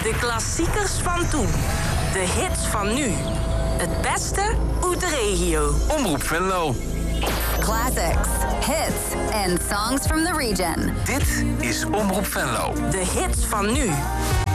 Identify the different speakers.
Speaker 1: De klassiekers van toen. De hits van nu. Het beste uit de regio.
Speaker 2: Omroep Venlo.
Speaker 3: Classics, hits and songs from the region.
Speaker 2: Dit is Omroep Venlo.
Speaker 1: De hits van nu.